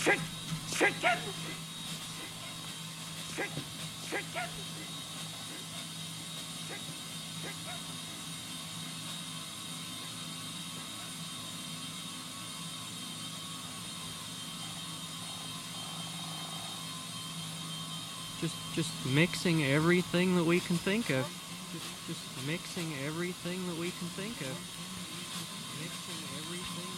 Chicken. Chicken. Just mixing everything that we can think of. Just mixing everything that we can think of.